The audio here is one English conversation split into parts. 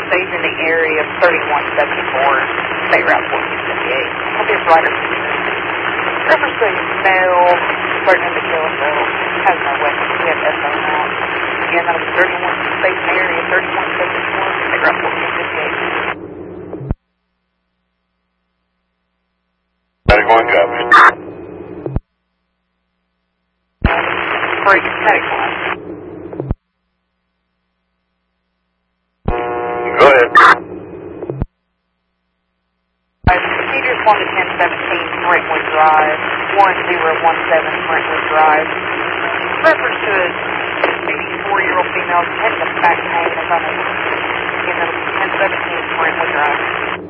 stays in the area of 3174, State Route 1458. I'll be a rider. Reference to male, starting in the kill, so has no weapon. We have SO now. Again, that'll be 31, stays in the area of 3174, State Route 1458. 91 copy. Break static line. Go ahead. Procedures 1 to 1017 Brentwood Drive, 1017 Brentwood Drive. Reference to a 84-year-old female heading up back pain is on a 1017 Brentwood Drive.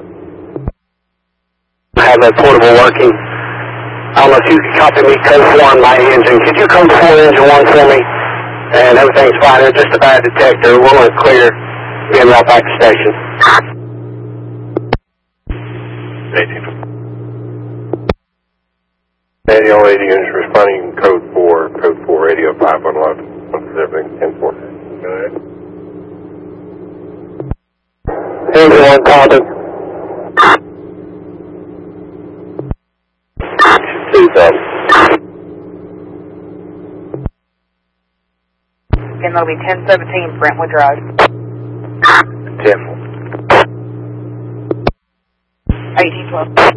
I have that portable working. I don't know if you could copy me code 4 on my engine. Could you code 4 engine 1 for me? And everything's fine. It's just a bad detector. We're going to clear. Getting right back to station. 80 units responding code 4 radio 511. Everything 10-4. Go ahead. Engine 1 copy. See that. Again, that'll be 1017 Brentwood Drive. 10-4. 1812.